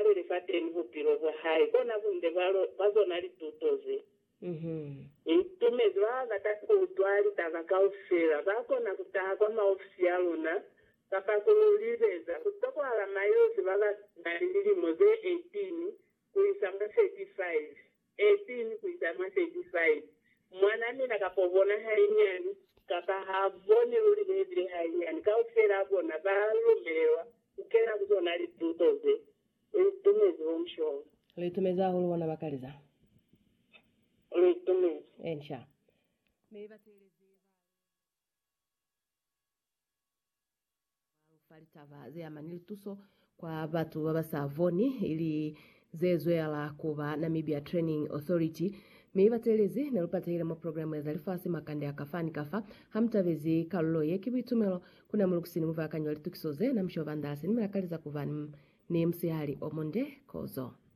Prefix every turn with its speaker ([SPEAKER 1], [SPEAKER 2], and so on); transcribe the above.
[SPEAKER 1] vale rifateni vupiro vwa hai kona vunde vazona litutoze tumezi vakatakutwali tavakaufera vakona kutaha kwa maofisi yalona vakakululiveza kutokwala mayosi vakadalilimo ze 18 kuisama 35 18 kuisama 35 mwana mina kapovona hainyani kakahavoni ulivevile hainyani kaufera avona valumewa ukena kuzona litutoze tumezi vomshonga
[SPEAKER 2] litumeza huluwana bakaliza
[SPEAKER 1] litumezi
[SPEAKER 2] ensha falitava zeyamanili tuso kwa batu babasavoni ili zezwela kuva Namibia Training Authority meivathelezi nelupatihile mu programu ya zalifasi makande ya kafani kafa hamtavezi kaluloye kibitumelo kuna mulukusini muva kanywa litukisoze na mshova ndasi nimilakaliza kuva ni msihali omonde kozo